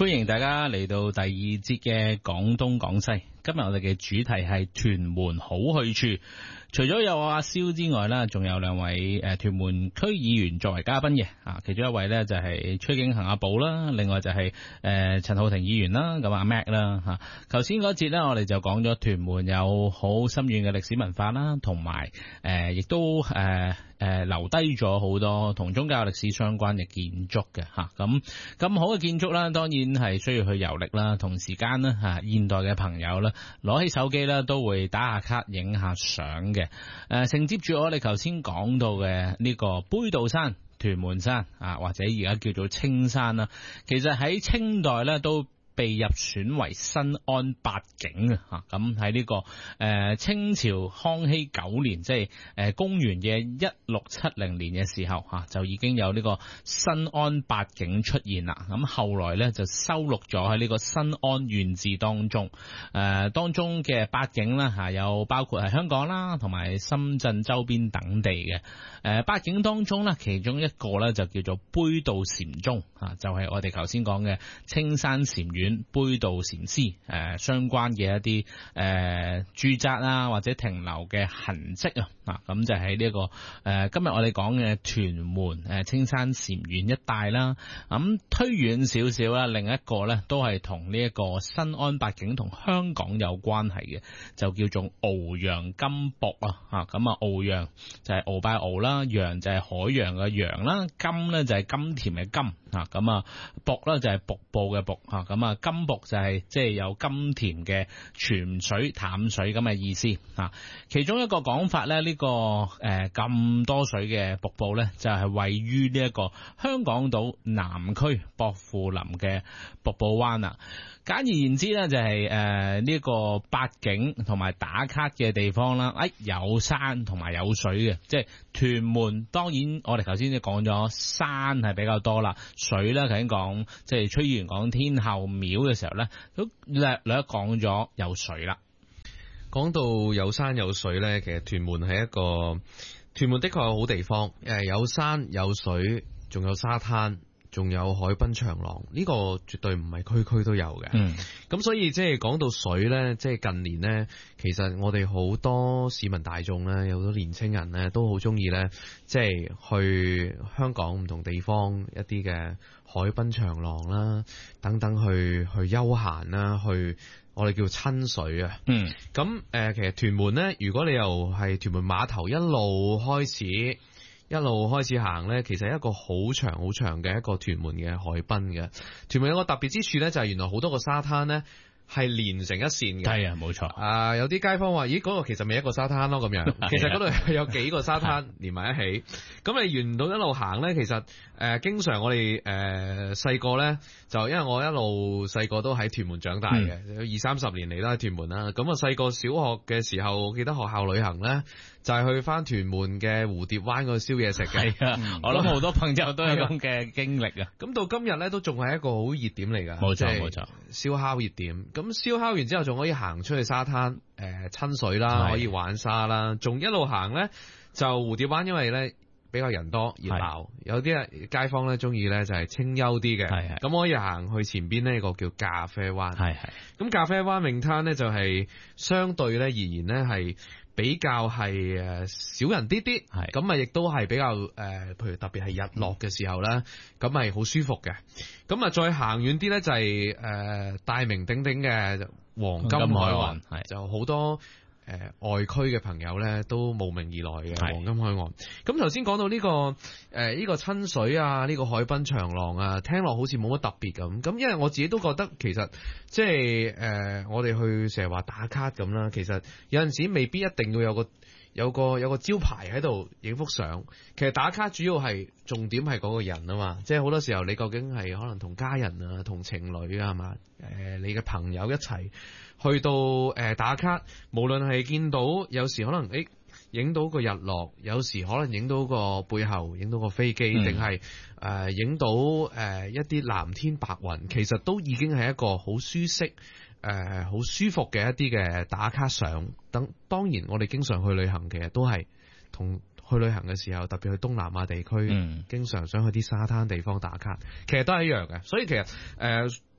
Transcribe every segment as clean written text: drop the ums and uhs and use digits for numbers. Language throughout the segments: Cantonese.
歡迎大家嚟到第二節嘅廣東廣西。今日我哋嘅主題係屯門好去處。除咗有阿蕭之外啦，仲有兩位屯門區議員作為嘉賓嘅啊，其中一位呢就係崔景恒阿寶啦，另外就係陳浩霆議員啦，咁阿 Mac 啦嚇。頭先嗰節呢，我哋就講咗屯門有好深遠嘅歷史文化啦，同埋亦都留低咗好多同宗教歷史相關嘅建築嘅嚇。咁好嘅建築啦，當然係需要去遊歷啦，同時間呢嚇現代嘅朋友啦，攞起手機啦都會打下卡影下相嘅。承接住我哋頭先講到嘅呢個杯渡山、屯門山啊，或者而家叫做青山啦，其實喺清代咧都被入選為新安八景啊！咁喺呢個清朝康熙9年，即係公元嘅1670年嘅時候就已經有呢個新安八景出現啦。咁後來咧就收錄咗喺呢個新安縣志當中。當中嘅八景啦有包括係香港啦，同埋深圳周邊等地嘅。八景當中咧，其中一個咧就叫做杯渡禪宗就係我哋頭先講嘅青山禪院。杯渡禪師相關嘅一啲住宅啊或者停留嘅痕跡咁就喺呢個今日我哋講嘅屯門青山禪院一帶啦。咁推遠少少啦，另一個咧都係同呢一個新安八景同香港有關係嘅，就叫做翱陽金箔咁翱陽就係鰲拜鰲啦，陽就係海洋嘅洋啦，金咧就係甘甜嘅甘箔咧就係瀑布嘅瀑金箔就係即係有甘甜嘅泉水淡水咁嘅意思其中一個講法咧，呢個咁多水嘅瀑布咧就係位於呢一個香港島南區薄扶林嘅瀑布灣啦。簡而言之咧就係呢個八景同埋打卡嘅地方啦。有山同埋有水嘅，即係屯門。當然我哋頭先就講咗山係比較多啦，水咧頭先講即係崔議員講天后廟嘅時候咧，都略講咗有水啦。 講到有山有水咧，其實屯門係一個屯門的確係好地方，有山有水，仲有沙灘，仲有海濱長廊，呢個絕對唔係區區都有嘅。咁所以即係講到水呢，即係近年呢，其實我哋好多市民大眾呢，有好多年青人呢，都好中意呢，即係去香港唔同地方一啲嘅海濱長廊啦，等等去休閒啦，去我哋叫親水啊。咁其實屯門呢，如果你又係屯門碼頭一路開始行呢，其實係一個好長好長嘅一個屯門嘅海濱嘅。屯門有個特別之處呢，就係原來好多個沙灘呢係連成一線嘅。 係啊，冇錯。 有啲街坊話：咦，嗰個其實咪一個沙灘咯咁樣。其實嗰度有幾個沙灘連埋一起。咁你沿途一路行呢，其實經常我哋細個呢，就因為我一路細個都喺屯門長大嘅，有20-30年嚟都喺屯門啦。咁細個小學嘅時候，記得學校旅行呢，就係去翻屯門嘅蝴蝶灣嗰度燒嘢食嘅。係啊， 我諗好多朋友都有咁嘅經歷啊。 咁到今日呢，都仲係一個好熱點嚟㗎。 冇錯冇錯， 燒烤熱點。咁燒烤完之後，仲可以行出去沙灘親水啦，可以玩沙啦。仲一路行呢，就蝴蝶灣，因為呢比較人多熱鬧，有啲街坊呢中意呢就係清幽啲嘅。咁可以行去前邊呢個叫咖啡灣。咁咖啡灣泳灘呢，就係相對呢而言呢係比較係少人啲啲，咁亦都係比較譬如特別係日落嘅時候呢，咁係好舒服嘅。咁再行遠啲呢，就係大名鼎鼎嘅黃金海岸，就好多外區嘅朋友呢都慕名而來嘅黃金海岸。咁頭先講到呢個親水啊，呢個海濱長廊啊，聽落好似冇乜特別咁。咁因為我自己都覺得其實即係我哋去成日話打卡咁啦，其實有陣時未必一定要有個招牌喺度影幅相。其實打卡主要係重點係嗰個人啊嘛，即係好多時候你究竟係可能同家人啊、同情侶啊嘛，你嘅朋友一齊去到打卡，無論係見到有時可能影到個日落，有時可能影到個背後，影到個飛機，定係影到一啲藍天白雲，其實都已經係一個好舒適好舒服嘅一啲嘅打卡相。當然我哋經常去旅行，其實都係同去旅行嘅時候，特別去東南亞地區，經常想去啲沙灘地方打卡，其實都係一樣嘅。所以其實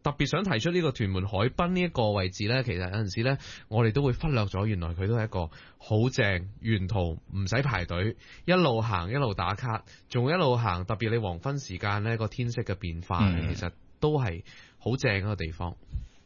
特別想提出呢個屯門海濱呢一個位置呢，其實有陣時呢，我哋都會忽略咗，原來佢都係一個好正沿途唔使排隊，一路行一路打卡，仲一路行。特別你黃昏時間呢個天色嘅變化，其實都係好正一個地方。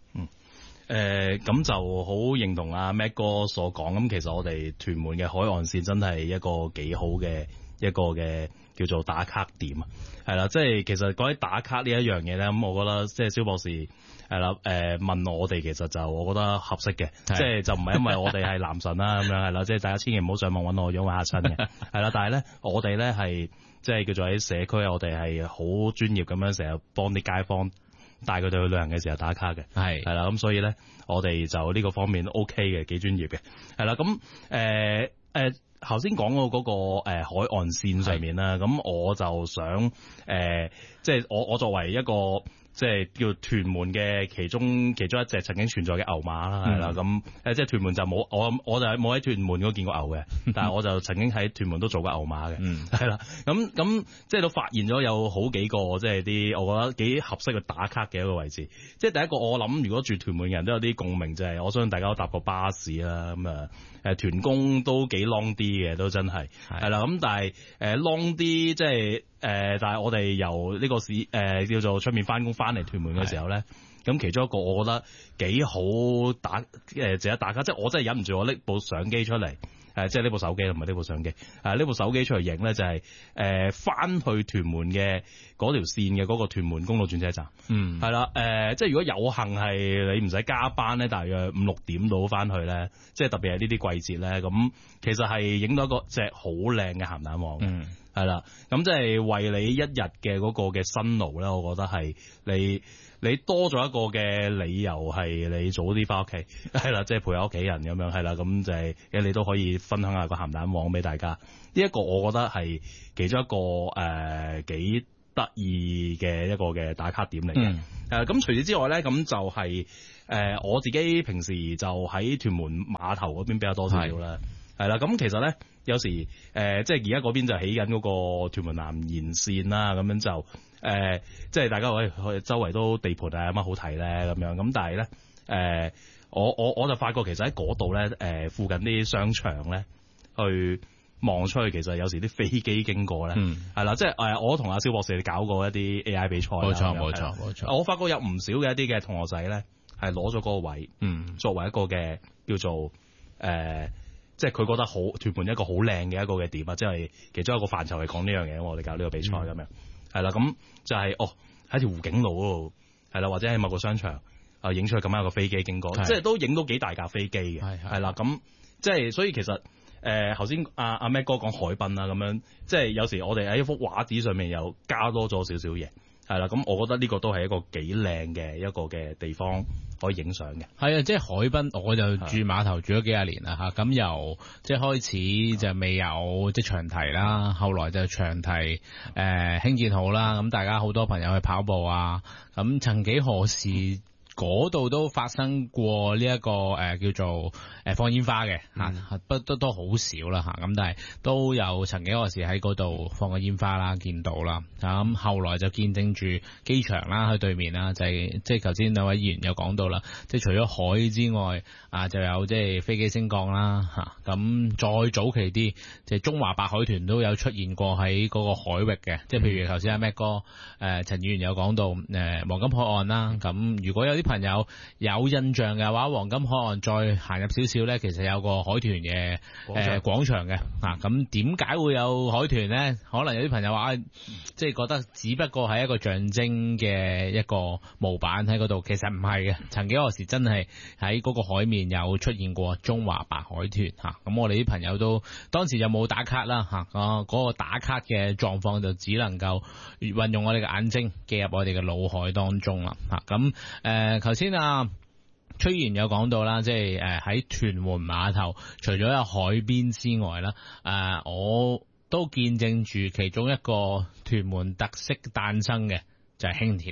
咁就好認同阿 Mac 哥所講。咁其實我哋屯門嘅海岸線真係一個幾好嘅一個嘅叫做打卡點啊，係啦，即係其實講起打卡呢一樣嘢咧，咁我覺得即係蕭博士係啦，問我哋其實就我覺得合適嘅，即係就唔係因為我哋係男神啦咁樣係啦，即係大家千祈唔好上網揾我，因為嚇親嘅係啦，但係咧我哋咧係即係叫做喺社區，我哋係好專業咁樣成日幫啲街坊帶佢哋去旅行嘅時候打卡嘅，係啦，咁所以咧我哋就呢個方面 OK 嘅，幾專業嘅，係啦，咁頭先講到嗰個海岸線上面啦，咁我就想即係我作為一個即係叫屯門嘅其中一隻曾經存在嘅牛馬啦，係啦，咁即係屯門就冇我就冇喺屯門嗰見過牛嘅，但係我就曾經喺屯門都做過牛馬嘅，係啦，咁即係都發現咗有好幾個即係啲我覺得幾合適去打卡嘅一個位置。即係第一個我諗，如果住屯門嘅人都有啲共鳴，就係我相信大家都搭過巴士啦，咁屯公都幾 long 啲嘅，都真係係啦，咁但係long 啲即係但係我哋由呢個市叫做出面翻工翻嚟屯門嘅時候咧，咁其中一個我覺得幾好值得打卡，即係我真係忍唔住我拎部相機出嚟，即係呢部手機同埋呢部相機，呢部手機出嚟影咧就係翻去屯門嘅嗰條線嘅嗰個屯門公路轉車站，係啦，即係如果有幸係你唔使加班咧，大約5-6點到翻去咧，即係特別係呢啲季節咧，咁其實係影到一個隻好靚嘅鹹蛋黃。係啦，咁即係為你一日嘅嗰個嘅辛勞咧，我覺得係你多咗一個嘅理由係你早啲翻屋企，係啦，即係陪下屋企人咁樣，係啦，咁就係你都可以分享下個鹹蛋黃俾大家。呢一個我覺得係其中一個幾得意嘅一個嘅打卡點嚟嘅。咁除此之外咧，咁就係我自己平時就喺屯門碼頭嗰邊比較多少少啦。係啦，咁其實咧有時即係而家嗰邊就起緊嗰個屯門南延線啦，咁樣就即係大家去周圍都地盤啊，有乜好睇咧咁樣，咁但係咧我就發覺其實喺嗰度咧附近啲商場咧去望出去，其實有時啲飛機經過咧係啦，即係我同阿蕭博士搞過一啲 AI 比賽，冇錯，我發覺有唔少嘅一啲嘅同學仔咧係攞咗嗰個位，作為一個嘅叫做即係佢覺得好屯門一個好靚嘅一個嘅點啊，即係其中一個範疇係講呢樣嘢，我哋搞呢個比賽咁樣，係啦，咁就係喺條湖景路嗰度，係啦，或者喺某個商場影出去咁樣一個飛機經過，即係都影到幾大架飛機嘅，係啦，咁即係所以其實頭先阿 Mac 哥講海濱啦，咁樣即係有時我哋喺一幅畫紙上面又加多咗少少嘢。係啦，咁我覺得呢個都係一個幾靚嘅一個嘅地方可以影相嘅。係啊，即係海濱，我就住碼頭住咗幾廿年啦嚇。咁由即係開始就未有即係長堤啦，後來就長堤興建好啦。咁大家好多朋友去跑步啊。咁曾幾何時嗰度都發生過呢一個叫做放煙花嘅嚇，都好少啦嚇。咁但係都有曾幾何時喺嗰度放過煙花啦，見到啦。咁後來就見證住機場啦，喺對面啦，就係即係頭先兩位議員有講到啦，即係除咗海之外就有即係飛機升降啦嚇。咁再早期啲，即係中華白海豚都有出現過喺嗰個海域嘅，即係譬如頭先阿 Mac 哥陳議員有講到黃金海岸啦。咁如果有啲朋友有印象嘅話，黃金海岸再行入少少咧，其實有個海豚嘅廣場嘅。咁點解會有海豚咧？可能有啲朋友話即係覺得只不過係一個象徵嘅一個模板喺嗰度，其實唔係嘅。曾幾何時真係喺嗰個海面有出現過中華白海豚嚇。咁我哋啲朋友都當時就冇打卡啦嚇。嗰個打卡嘅狀況就只能夠運用我哋嘅眼睛記入我哋嘅腦海當中啦嚇。咁頭先崔議員有講到啦，即係喺屯門碼頭，除咗有海邊之外啦，我都見證住其中一個屯門特色誕生嘅就係輕鐵啦。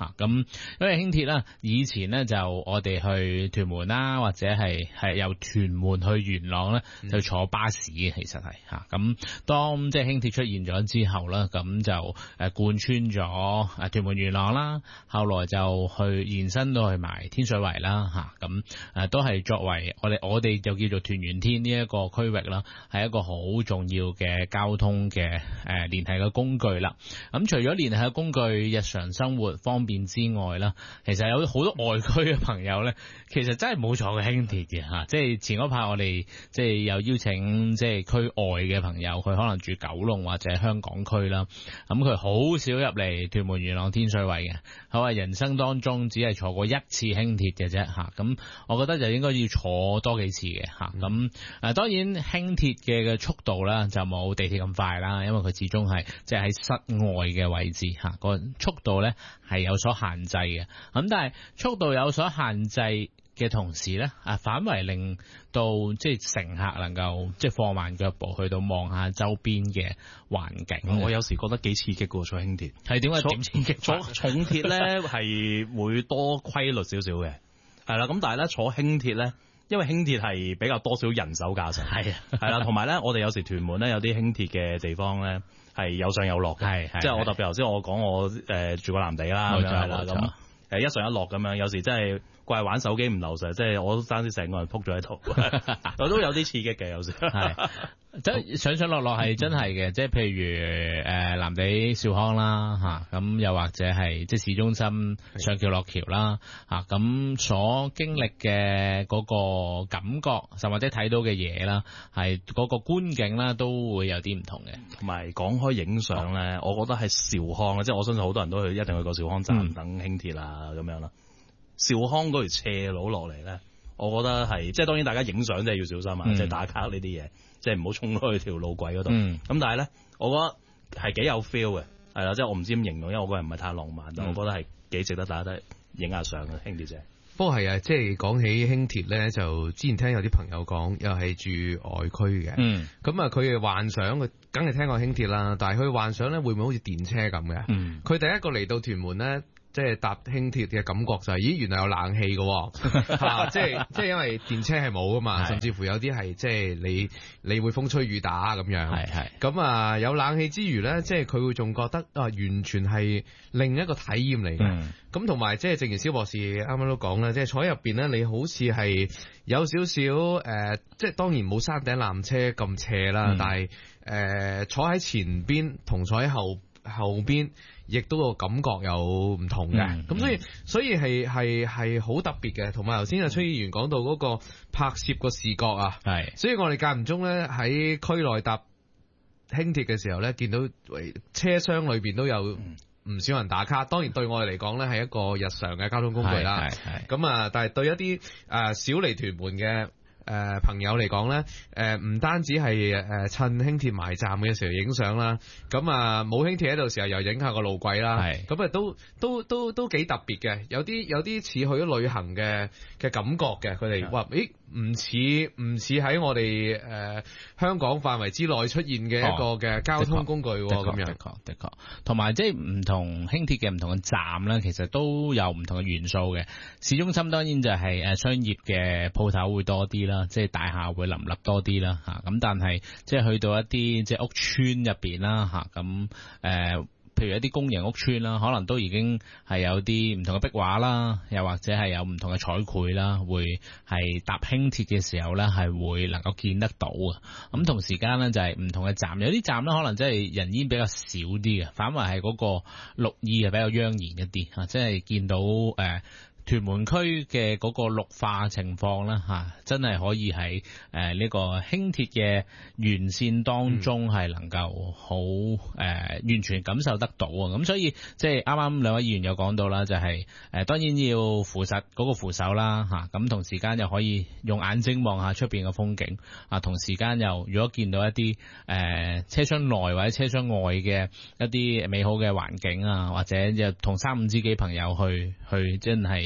嚇。咁因為輕鐵啦，以前咧就我哋去屯門啦，或者係由屯門去元朗咧，就坐巴士嘅，其實係嚇。咁當即係輕鐵出現咗之後啦，咁就貫穿咗屯門元朗啦，後來就去延伸到去埋天水圍啦嚇。咁都係作為我哋就叫做屯元天呢一個區域啦，係一個好重要嘅交通嘅聯繫嘅工具啦。咁除咗聯繫嘅工具，日常生活方便之外啦，其實有好多外區嘅朋友咧，其實真係冇坐過輕鐵嘅嚇。即係前嗰排我哋即係有邀請即係區外嘅朋友，佢可能住九龍或者香港區啦，咁佢好少入嚟屯門元朗天水圍嘅，佢話人生當中只係坐過一次輕鐵嘅啫嚇。咁我覺得就應該要坐多幾次嘅嚇。咁當然輕鐵嘅速度啦就冇地鐵咁快啦，因為佢始終係即係喺室外嘅位置嚇，個速度咧係有所限制嘅。咁但係速度有所限制嘅同時咧，反為令到即係乘客能夠即係放慢腳步去到望下周邊嘅環境。 我有時覺得幾刺激嘅坐輕鐵， 係點解點刺激？ 坐重鐵咧係會多規律少少嘅，係啦。咁但係咧坐輕鐵咧，因為輕鐵係比較多少人手駕駛，係啦，同埋咧我哋有時屯門咧有啲輕鐵嘅地方咧係有上有落嘅，即係我特別頭先我講我住過藍地啦，咁樣係啦，咁一上一落咁樣，有時真係怪玩手機唔留神，即係我都爭啲成個人撲咗喺度，我都有啲刺激嘅有時。係即係上落落係真係嘅，即係譬如藍地兆康啦嚇，咁又或者係即係市中心上橋落橋啦嚇，咁所經歷嘅嗰個感覺，甚或者睇到嘅嘢啦，係嗰個觀景啦，都會有啲唔同嘅。 同埋講開影相咧，我覺得係兆康啊，即係我相信好多人都一定去過兆康站等輕鐵啊咁樣啦。兆康嗰條斜路落嚟咧，我覺得係即係當然大家影相真係要小心啊，即係打卡呢啲嘢。即係唔好衝咗去條路軌嗰度，咁但係咧，我覺得係幾有 feel 嘅，係啦，即係我唔知點形容，因為我個人唔係太浪漫，但我覺得係幾值得大家都影下相嘅輕鐵啫。 不過係啊，即係講起輕鐵咧，就之前聽有啲朋友講，又係住外區嘅，咁啊佢嘅幻想，佢梗係聽過輕鐵啦，但係佢幻想咧會唔會好似電車咁嘅？佢第一個嚟到屯門咧。即係搭輕鐵嘅感覺就係，咦原來有冷氣嘅，嚇！即係因為電車係冇噶嘛，甚至乎有啲係即係你會風吹雨打咁樣。係咁啊，有冷氣之餘咧，即係佢會仲覺得完全係另一個體驗嚟嘅。咁同埋即係正如蕭博士啱啱都講啦，即係坐喺入邊咧，你好似係有少少即係當然冇山頂纜車咁斜啦，但係坐喺前邊同坐喺後邊。亦都個感覺有唔同嘅，咁所以係好特別嘅。同埋頭先阿崔議員講到嗰個拍攝個視覺啊，所以我哋間唔中咧喺區內搭輕鐵嘅時候咧，見到車廂裏邊都有唔少人打卡。當然對我哋嚟講咧係一個日常嘅交通工具啦。咁啊，但係對一啲少嚟屯門嘅朋友嚟講咧，唔單止係趁輕鐵埋站嘅時候影相啦，咁啊冇輕鐵喺度時候又影下個路軌啦，咁啊都幾特別嘅，有啲似去咗旅行嘅感覺嘅，佢哋話唔似喺我哋香港範圍之內出現嘅一個嘅交通工具喎，咁樣的確，同埋即係唔同輕鐵嘅唔同嘅站咧，其實都有唔同嘅元素嘅。市中心當然就係商業嘅鋪頭會多啲啦，即係大廈會林立多啲啦嚇。咁但係即係去到一啲即係屋邨入邊啦嚇，咁譬如一啲公營屋邨啦，可能都已經係有啲唔同嘅壁畫啦，又或者係有唔同嘅彩繪啦，會係搭輕鐵嘅時候咧係會能夠見得到啊。咁同時間咧就係唔同嘅站，有啲站咧可能真係人煙比較少啲嘅，反為係嗰個綠意係比較盎然一啲嚇，即係見到屯門區嘅嗰個綠化情況啦嚇，真係可以喺呢個輕鐵嘅沿線當中係能夠好完全感受得到啊！咁所以即係啱啱兩位議員有講到啦，就係當然要扶實嗰個扶手啦嚇，咁同時間又可以用眼睛望下出邊嘅風景啊，同時間又如果見到一啲車廂內或者車廂外嘅一啲美好嘅環境啊，或者又同3、5知己朋友去真係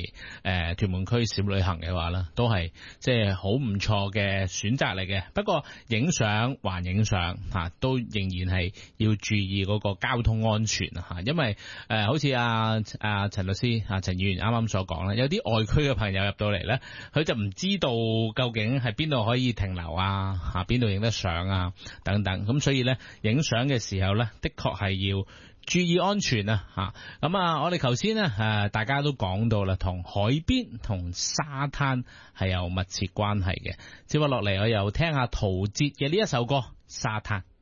嚟屯門區小旅行嘅話咧，都係即係好唔錯嘅選擇嚟嘅。不過影相還影相嚇，都仍然係要注意嗰個交通安全啊嚇，因為好似阿陳律師陳議員啱啱所講啦，有啲外區嘅朋友入到嚟咧，佢就唔知道究竟係邊度可以停留啊嚇，邊度影得相啊等等，咁所以咧影相嘅時候咧，的確係要注意安全啊嚇。咁我哋頭先咧大家都講到啦，同海邊同沙灘係有密切關係嘅。接落嚟我又聽下陶喆嘅呢一首歌《沙灘》。